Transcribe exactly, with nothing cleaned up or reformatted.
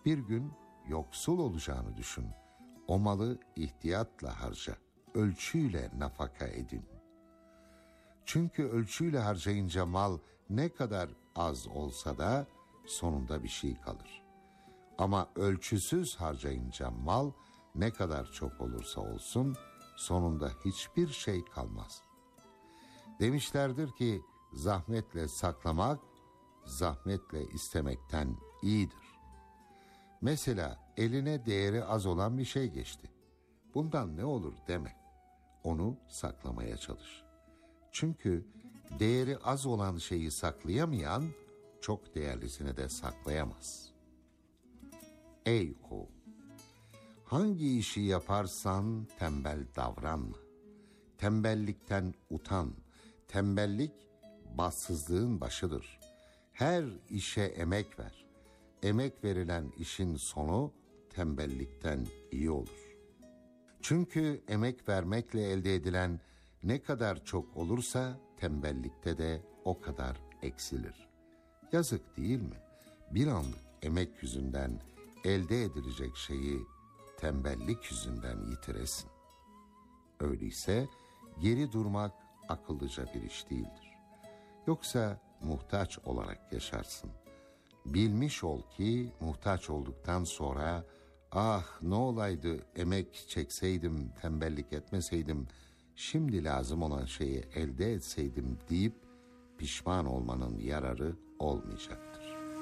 Bir gün yoksul olacağını düşün. O malı ihtiyatla harca, ölçüyle nafaka edin. Çünkü ölçüyle harcayınca mal ne kadar az olsa da sonunda bir şey kalır. Ama ölçüsüz harcayınca mal ne kadar çok olursa olsun sonunda hiçbir şey kalmaz. Demişlerdir ki zahmetle saklamak, zahmetle istemekten iyidir. Mesela eline değeri az olan bir şey geçti. Bundan ne olur deme. Onu saklamaya çalış. Çünkü değeri az olan şeyi saklayamayan, çok değerlisini de saklayamaz. Ey oğul! Hangi işi yaparsan tembel davranma. Tembellikten utan. Tembellik bahtsızlığın başıdır. Her işe emek ver. Emek verilen işin sonu tembellikten iyi olur. Çünkü emek vermekle elde edilen ne kadar çok olursa tembellikte de o kadar eksilir. Yazık değil mi? Bir anlık emek yüzünden elde edilecek şeyi tembellik yüzünden yitiresin. Öyleyse geri durmak akıllıca bir iş değildir. Yoksa muhtaç olarak yaşarsın. Bilmiş ol ki muhtaç olduktan sonra ah ne olaydı emek çekseydim, tembellik etmeseydim, şimdi lazım olan şeyi elde etseydim deyip pişman olmanın yararı olmayacak.